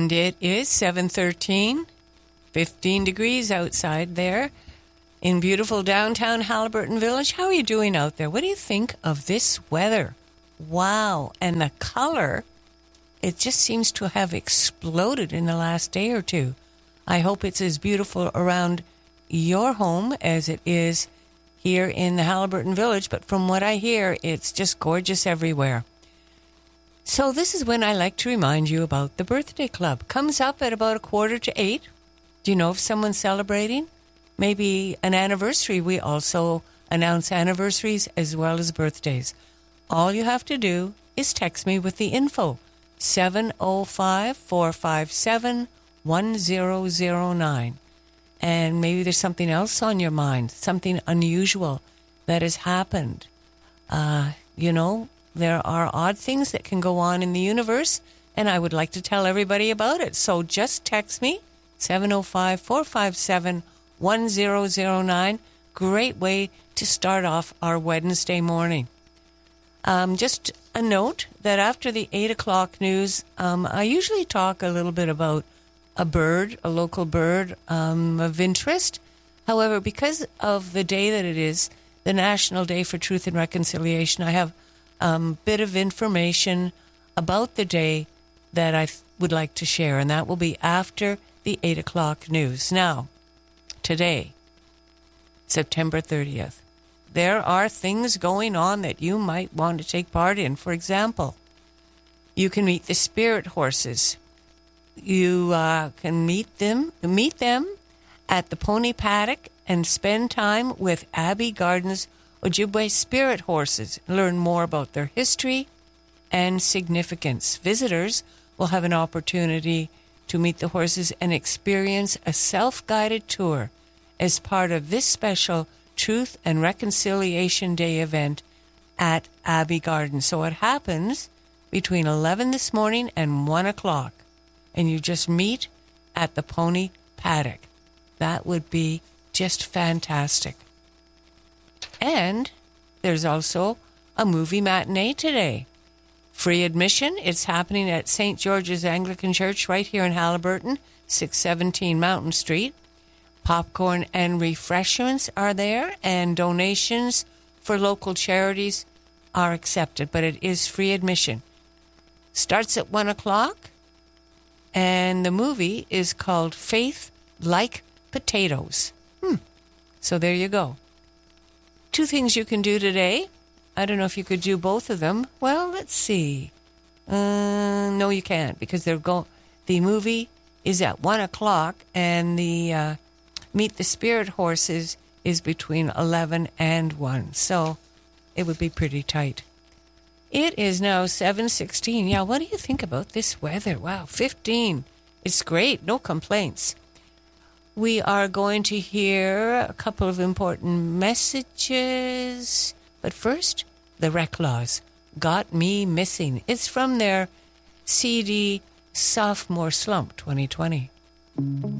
And it is 7:13, 15 degrees outside there in beautiful downtown Haliburton Village. How are you doing out there? What do you think of this weather? Wow. And the color, it just seems to have exploded in the last day or two. I hope it's as beautiful around your home as it is here in the Haliburton Village. But from what I hear, it's just gorgeous everywhere. So this is when I like to remind you about the Birthday Club. Comes up at about 7:45. Do you know if someone's celebrating? Maybe an anniversary. We also announce anniversaries as well as birthdays. All you have to do is text me with the info. 705-457-1009. And maybe there's something else on your mind, something unusual that has happened. There are odd things that can go on in the universe, and I would like to tell everybody about it. So just text me, 705-457-1009. Great way to start off our Wednesday morning. Just a note that after the 8 o'clock news, I usually talk a little bit about a bird, a local bird of interest. However, because of the day that it is, the National Day for Truth and Reconciliation, I have bit of information about the day that I would like to share, and that will be after the 8 o'clock news. Now, today, September 30th, there are things going on that you might want to take part in. For example, you can meet the spirit horses. You can meet them at the Pony Paddock and spend time with Abbey Gardens Ojibwe spirit horses. Learn more about their history and significance. Visitors will have an opportunity to meet the horses and experience a self-guided tour as part of this special Truth and Reconciliation Day event at Abbey Gardens. So it happens between 11 this morning and 1 o'clock. And you just meet at the Pony Paddock. That would be just fantastic. And there's also a movie matinee today. Free admission. It's happening at St. George's Anglican Church right here in Haliburton, 617 Mountain Street. Popcorn and refreshments are there, and donations for local charities are accepted, but it is free admission. Starts at 1 o'clock, and the movie is called Faith Like Potatoes. So there you go. 2 things you can do today. I don't know if you could do both of them. Well, let's see. No, you can't, because the movie is at 1 o'clock, and the Meet the Spirit Horses is between 11 and 1. So it would be pretty tight. It is now 7:16. Yeah, what do you think about this weather? Wow, 15. It's great. No complaints. We are going to hear a couple of important messages. But first, the Reclaws, Got Me Missing. It's from their CD Sophomore Slump 2020.